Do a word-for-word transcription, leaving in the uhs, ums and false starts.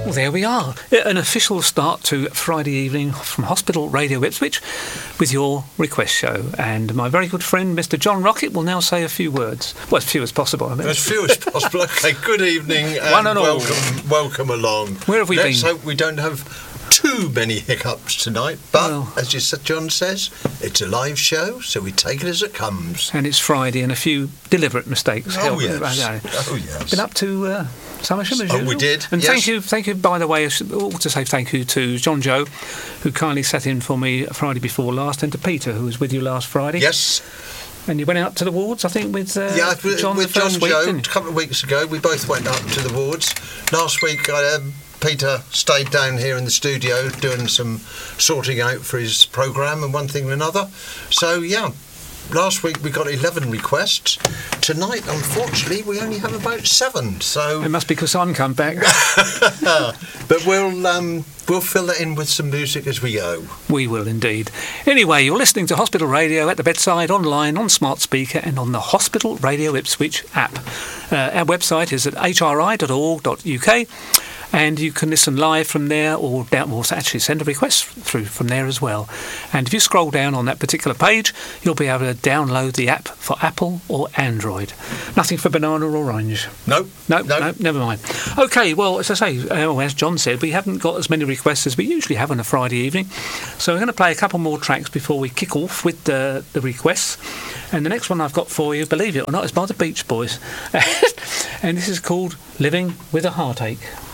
Well, there we are. An official start to Friday evening from Hospital Radio Ipswich with your request show. And my very good friend, Mister John Rocket, will now say a few words. Well, as few as possible, I mean. As few as possible. Okay, good evening and, One and all. welcome, welcome along. Where have we Let's been? hope we don't have too many hiccups tonight, but Well. as you said, John says, it's a live show, so we take it as it comes. And it's Friday and a few deliberate mistakes. Oh, help- yes. Oh, yes. Been up to uh, Somersham as Oh, usual. we did, And yes. thank you, thank you, by the way, I should ought to say thank you to John Joe, who kindly sat in for me Friday before last, and to Peter, who was with you last Friday. Yes. And you went out to the wards, I think, with uh, Yeah, with John with the John first week, Joe, a didn't you? couple of weeks ago, we both went up to the wards. Last week, I, um, Peter stayed down here in the studio doing some sorting out for his programme and one thing and another. So, yeah, last week we got eleven requests. Tonight, unfortunately, we only have about seven. So, It must be because I'm come back. but we'll um, we'll fill it in with some music as we go. We will indeed. Anyway, you're listening to Hospital Radio at the bedside, online, on smart speaker, and on the Hospital Radio Ipswich app. Uh, our website is at h r i dot org dot u k. And you can listen live from there, or down, or actually send a request through from there as well. And if you scroll down on that particular page, you'll be able to download the app for Apple or Android. Nothing for banana or orange. Nope. No, Nope. no, never mind. Okay, well, as I say, uh, as John said, we haven't got as many requests as we usually have on a Friday evening. So we're going to play a couple more tracks before we kick off with the, the requests. And the next one I've got for you, believe it or not, is by the Beach Boys. And this is called Living with a Heartache.